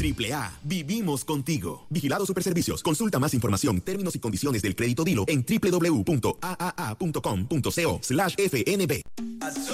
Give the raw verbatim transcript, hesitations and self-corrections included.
Triple A, vivimos contigo. Vigilado Superservicios. Consulta más información, términos y condiciones del crédito Dilo en doble u doble u doble u punto a a a punto com punto co slash F N B.